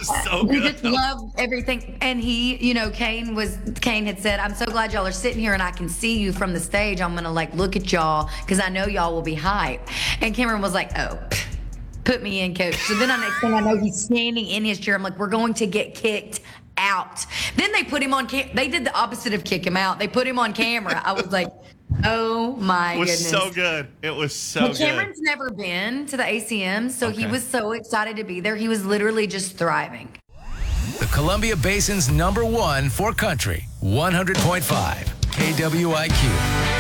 so We good. just love everything. And he, Kane had said, I'm so glad y'all are sitting here and I can see you from the stage. I'm going to look at y'all because I know y'all will be hype. And Cameron was like, oh, put me in, coach. So then next thing I know, he's standing in his chair. I'm like, we're going to get kicked out. Then they put him on they did the opposite of kick him out. They put him on camera. I was like, oh my goodness. It was so good. It was so Well, good. Cameron's never been to the ACM, so he Okay. was so excited to be there. He was literally just thriving. The Columbia Basin's #1 for country, 100.5 KWIQ.